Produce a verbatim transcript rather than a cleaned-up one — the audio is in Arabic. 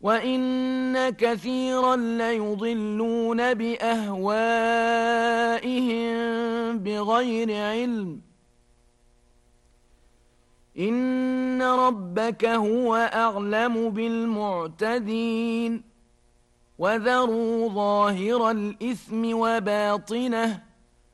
وَإِنَّ كَثِيرًا لَيُضِلُّونَ بِأَهْوَائِهِم بِغَيْرِ عِلْمٍ. إِنَّ رَبَّكَ هُوَ أَعْلَمُ بِالْمُعْتَدِينَ. وَذَرُوا ظَاهِرَ الْإِثْمِ وَبَاطِنَهُ